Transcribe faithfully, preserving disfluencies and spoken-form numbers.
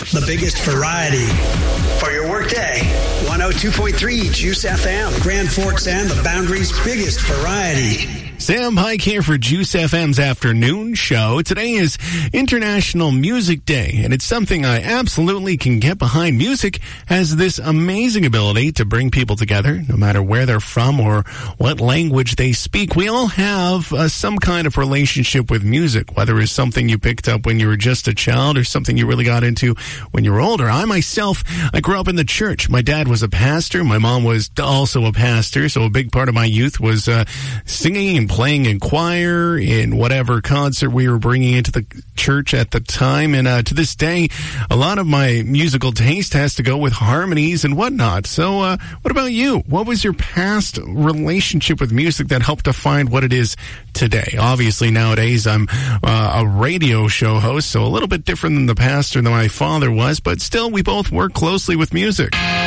the biggest variety for your workday. one oh two point three Juice F M, Grand Forks and the Boundary's biggest variety. Sam Pike here for Juice F M's afternoon show. Today is International Music Day, and it's something I absolutely can get behind. Music has this amazing ability to bring people together, no matter where they're from or what language they speak. We all have uh, some kind of relationship with music, whether it's something you picked up when you were just a child or something you really got into when you were older. I myself, I grew up in the church. My dad was a pastor. My mom was also a pastor, so a big part of my youth was uh, singing and playing in choir, in whatever concert we were bringing into the church at the time. And uh, to this day, a lot of my musical taste has to go with harmonies and whatnot. So uh, what about you? What was your past relationship with music that helped define what it is today? Obviously, nowadays, I'm uh, a radio show host, so a little bit different than the pastor that my father was, but still, we both work closely with music.